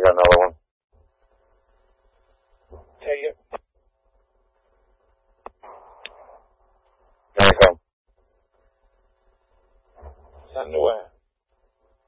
got another one. Take it. Here you come. It's underwear.